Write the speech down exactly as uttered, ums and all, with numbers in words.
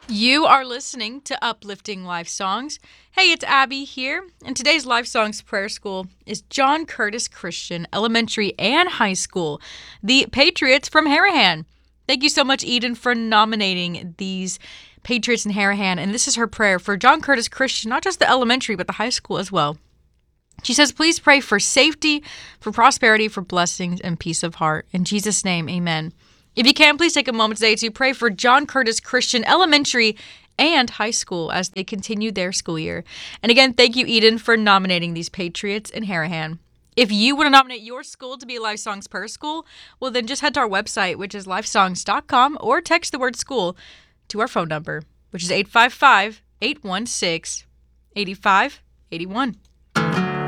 You are listening to Uplifting Life Songs. Hey, it's Abby here, and today's Life Songs Prayer School is John Curtis Christian Elementary and High School, the Patriots from Harahan. Thank you so much, Eden, for nominating these Patriots in Harahan, and this is her prayer for John Curtis Christian, not just the elementary, but the high school as well. She says, please pray for safety, for prosperity, for blessings, and peace of heart. In Jesus' name, amen. If you can, please take a moment today to pray for John Curtis Christian Elementary and High School as they continue their school year. And again, thank you, Eden, for nominating these Patriots in Harahan. If you want to nominate your school to be a Life Songs Prayer School, well, then just head to our website, which is life songs dot com, or text the word school to our phone number, which is eight five five, eight one six, eight five eight one.